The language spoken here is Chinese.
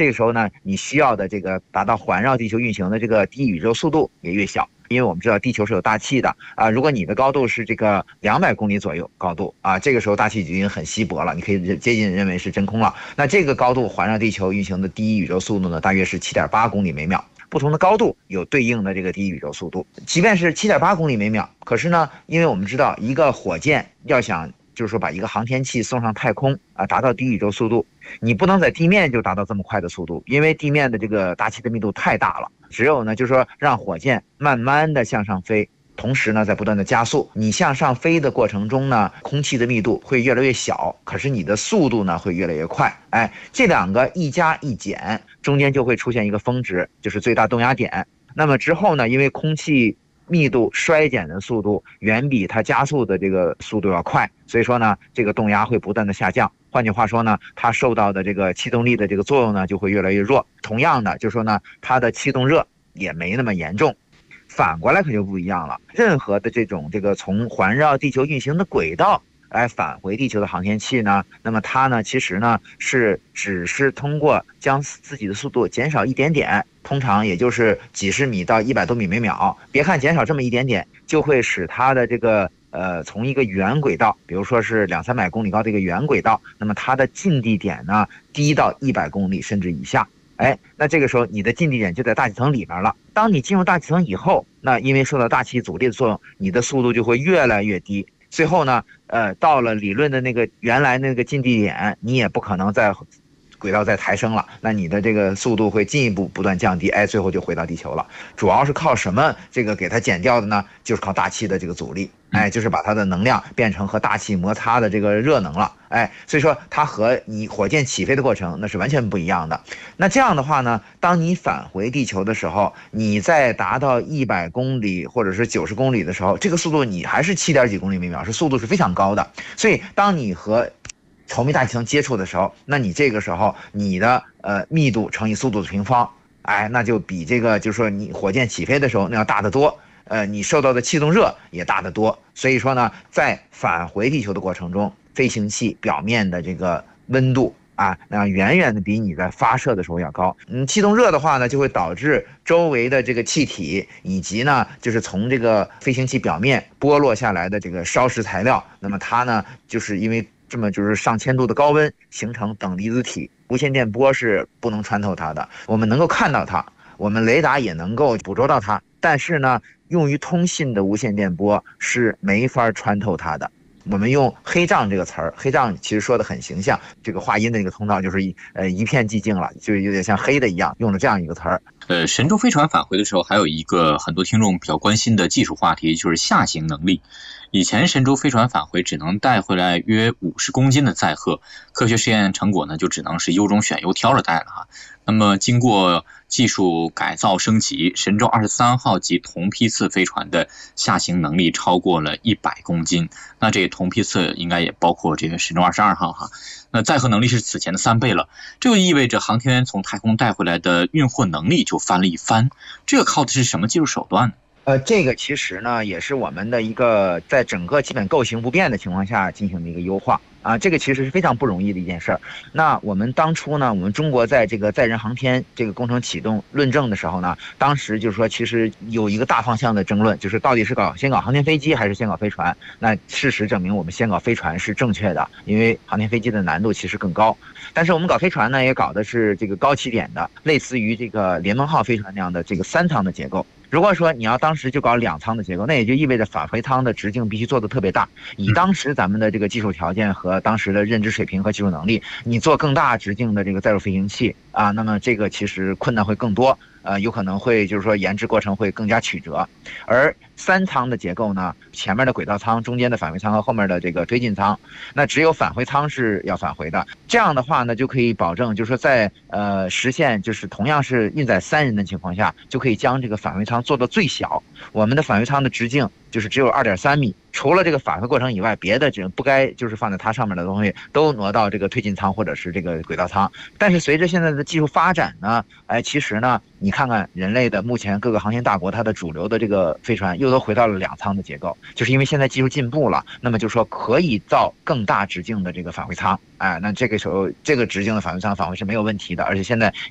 这个时候呢，你需要的这个达到环绕地球运行的这个低宇宙速度也越小。因为我们知道地球是有大气的啊，如果你的高度是这个200公里左右高度啊，这个时候大气已经很稀薄了，你可以接近认为是真空了。那这个高度环绕地球运行的低宇宙速度呢，大约是7.8公里每秒。不同的高度有对应的这个低宇宙速度，即便是7.8公里每秒，可是呢，因为我们知道一个火箭要想就是说把一个航天器送上太空啊，达到低宇宙速度，你不能在地面就达到这么快的速度，因为地面的这个大气的密度太大了。只有呢，就是说让火箭慢慢的向上飞，同时呢在不断的加速。你向上飞的过程中呢，空气的密度会越来越小，可是你的速度呢会越来越快。这两个一加一减，中间就会出现一个峰值，就是最大动压点。那么之后呢，因为空气密度衰减的速度远比它加速的这个速度要快，所以说呢，这个动压会不断的下降。换句话说呢，它受到的这个气动力的这个作用呢，就会越来越弱。同样的，就是说呢，它的气动热也没那么严重。反过来可就不一样了，任何的这个从环绕地球运行的轨道来返回地球的航天器呢，那么它呢其实呢只是通过将自己的速度减少一点点，通常也就是几十米到100多米每秒。别看减少这么一点点，就会使它的这个从一个圆轨道，比如说是200-300公里高的一个圆轨道，那么它的近地点呢低到100公里甚至以下。那这个时候你的近地点就在大气层里面了。当你进入大气层以后，那因为受到大气阻力的作用，你的速度就会越来越低。最后呢，到了理论的那个原来那个近地点，你也不可能再轨道再抬升了，那你的这个速度会进一步不断降低，最后就回到地球了。主要是靠什么这个给它减掉的呢？就是靠大气的这个阻力，就是把它的能量变成和大气摩擦的这个热能了，所以说它和你火箭起飞的过程那是完全不一样的。那这样的话呢，当你返回地球的时候，你在达到100公里或者是90公里的时候，这个速度你还是7点几公里每秒，速度是非常高的。所以当你和稠密大气层接触的时候，那你这个时候你的密度乘以速度的平方，那就比这个就是说你火箭起飞的时候那要大得多，你受到的气动热也大得多。所以说呢，在返回地球的过程中，飞行器表面的这个温度那远远的比你在发射的时候要高。气动热的话呢，就会导致周围的这个气体以及呢，就是从这个飞行器表面剥落下来的这个烧蚀材料，那么它呢，就是因为这么就是上千度的高温形成等离子体，无线电波是不能穿透它的。我们能够看到它，我们雷达也能够捕捉到它，但是呢，用于通信的无线电波是没法穿透它的。我们用黑障这个词儿，黑障其实说的很形象，这个话音的一个通道就是一片寂静了，就有点像黑的一样，用了这样一个词儿。 神舟飞船返回的时候，还有一个很多听众比较关心的技术话题，就是下行能力。以前神舟飞船返回只能带回来约50公斤的载荷，科学实验成果呢就只能是优中选优挑着带了哈。那么经过技术改造升级，神舟23号及同批次飞船的下行能力超过了100公斤。那这同批次应该也包括这个神舟22号哈。那载荷能力是此前的3倍了，这就意味着航天员从太空带回来的运货能力就翻了一番。这个靠的是什么技术手段呢？ 这个其实呢，也是我们的一个在整个基本构型不变的情况下进行的一个优化这个其实是非常不容易的一件事儿。那我们当初呢，我们中国在这个载人航天这个工程启动论证的时候呢，当时就是说其实有一个大方向的争论，就是到底是先搞航天飞机还是先搞飞船。那事实证明我们先搞飞船是正确的，因为航天飞机的难度其实更高。但是我们搞飞船呢，也搞的是这个高起点的，类似于这个联盟号飞船那样的这个3舱的结构。如果说你要当时就搞2舱的结构，那也就意味着返回舱的直径必须做得特别大。以当时咱们的这个技术条件和当时的认知水平和技术能力，你做更大直径的这个载入飞行器那么这个其实困难会更多，有可能会就是说研制过程会更加曲折。而3舱的结构呢，前面的轨道舱、中间的返回舱和后面的这个推进舱，那只有返回舱是要返回的。这样的话呢，就可以保证就是说在实现就是同样是运载3人的情况下，就可以将这个返回舱做到最小。我们的返回舱的直径就是只有2.3米，除了这个返回过程以外，别的这不该就是放在它上面的东西都挪到这个推进舱或者是这个轨道舱。但是随着现在的技术发展呢，其实呢，你看看人类的目前各个航天大国，它的主流的这个飞船又都回到了2舱的结构，就是因为现在技术进步了，那么就说可以造更大直径的这个返回舱。那这个时候这个直径的返回舱返回是没有问题的，而且现在